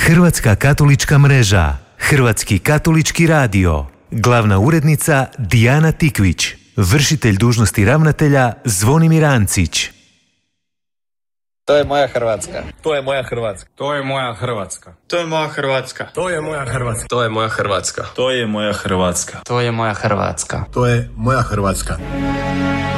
Hrvatska katolička mreža, Hrvatski katolički radio, glavna urednica Dijana Tikvić, vršitelj dužnosti ravnatelja Zvonimir Ancić. To je moja Hrvatska. To je moja Hrvatska. To je moja Hrvatska. To je moja Hrvatska. To je moja Hrvatska. To je moja Hrvatska. To je moja Hrvatska. To je moja Hrvatska. To je moja Hrvatska.